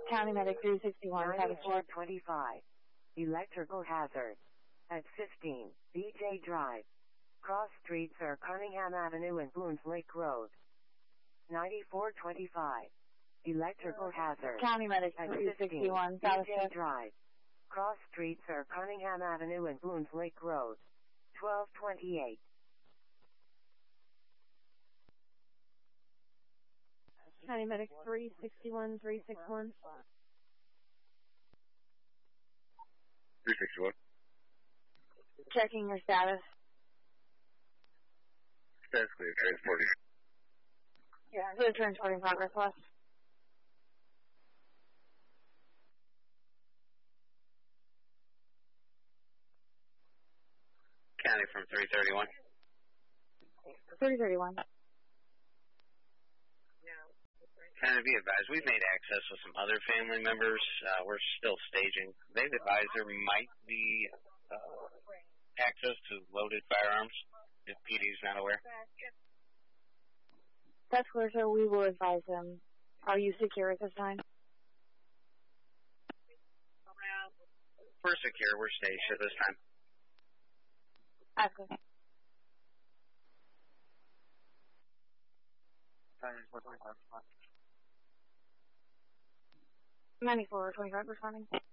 County Medic 361, status report. 9425. Electrical hazard. At 15, BJ Drive. Cross streets are Cunningham Avenue and Boones Lake Road. 9425. Electrical hazard. County Medic At 361, 15, status BJ check. Drive. Cross streets are Cunningham Avenue and Boones Lake Road. 1228. County Medic 361, 361. 361. Checking your status. Status clear. Transporting. Yeah, good transporting progress west. County from 331. 331. County, be advised, we've made access with some other family members. We're still staging. They've advised there might be access to loaded firearms if PD's not aware. That's clear, sir. We will advise them. Are you secure at this time? We're secure. We're staged at this time. That's clear. 9425 responding.